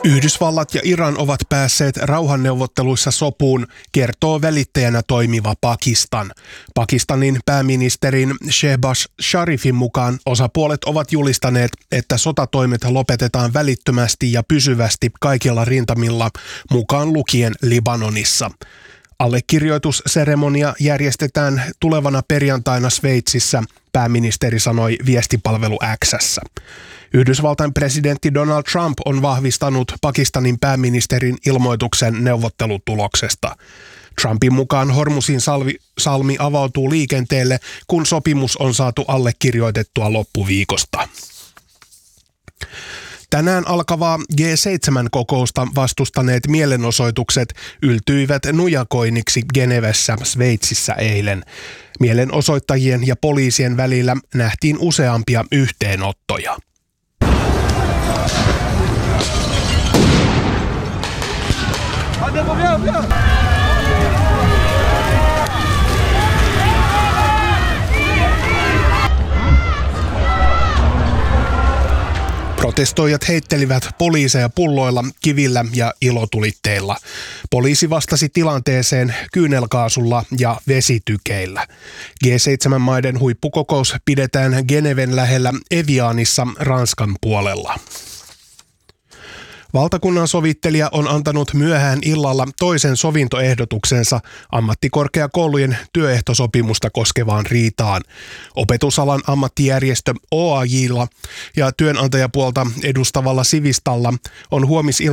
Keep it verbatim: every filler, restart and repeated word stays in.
Yhdysvallat ja Iran ovat päässeet rauhanneuvotteluissa sopuun, kertoo välittäjänä toimiva Pakistan. Pakistanin pääministerin Shehbaz Sharifin mukaan osapuolet ovat julistaneet, että sotatoimet lopetetaan välittömästi ja pysyvästi kaikilla rintamilla, mukaan lukien Libanonissa. Allekirjoitusseremonia järjestetään tulevana perjantaina Sveitsissä, pääministeri sanoi viestipalvelu X:ssä. Yhdysvaltain presidentti Donald Trump on vahvistanut Pakistanin pääministerin ilmoituksen neuvottelutuloksesta. Trumpin mukaan Hormuzin salvi, salmi avautuu liikenteelle, kun sopimus on saatu allekirjoitettua loppuviikosta. Tänään alkavaa G seitsemän -kokousta vastustaneet mielenosoitukset yltyivät nujakoinniksi Genevessä, Sveitsissä eilen. Mielenosoittajien ja poliisien välillä nähtiin useampia yhteenottoja. Protestoijat heittelivät poliiseja pulloilla, kivillä ja ilotulitteilla. Poliisi vastasi tilanteeseen kyynelkaasulla ja vesitykeillä. G seitsemän -maiden huippukokous pidetään Geneven lähellä Evianissa Ranskan puolella. Valtakunnan sovittelija on antanut myöhään illalla toisen sovintoehdotuksensa ammattikorkeakoulujen työehtosopimusta koskevaan riitaan. Opetusalan ammattijärjestö O A J:lla ja työnantajapuolta edustavalla Sivistalla on huomisiltana